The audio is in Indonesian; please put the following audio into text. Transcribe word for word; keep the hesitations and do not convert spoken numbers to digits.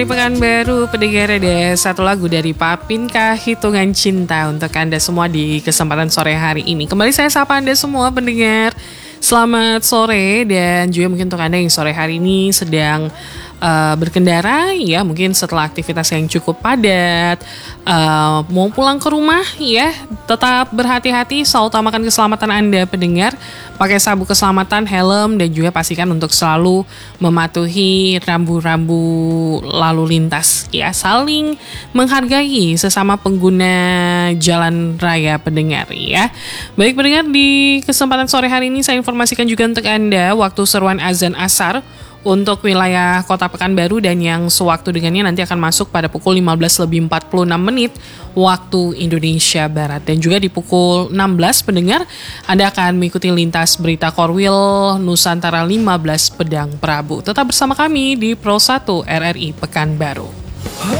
Di Pekanbaru, pendengar ada satu lagu dari Papinkah Hitungan Cinta untuk Anda semua di kesempatan sore hari ini. Kembali saya sapa Anda semua pendengar. Selamat sore dan juga mungkin untuk Anda yang sore hari ini sedang uh, berkendara, ya mungkin setelah aktivitas yang cukup padat, uh, mau pulang ke rumah, ya tetap berhati-hati, selalu utamakan keselamatan Anda pendengar. Pakai sabuk keselamatan, helm, dan juga pastikan untuk selalu mematuhi rambu-rambu lalu lintas. Ya, saling menghargai sesama pengguna jalan raya pendengar ya. Baik pendengar, di kesempatan sore hari ini saya informasikan juga untuk Anda waktu seruan azan asar untuk wilayah Kota Pekanbaru dan yang sewaktu dengannya nanti akan masuk pada pukul lima belas lebih empat puluh enam menit waktu Indonesia Barat. Dan juga di pukul enam belas pendengar, Anda akan mengikuti lintas berita Korwil Nusantara lima belas Pedang Prabu. Tetap bersama kami di Pro satu R R I Pekanbaru.